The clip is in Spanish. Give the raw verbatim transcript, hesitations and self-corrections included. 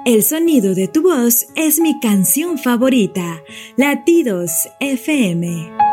El sonido de tu voz es mi canción favorita. Latidos F M.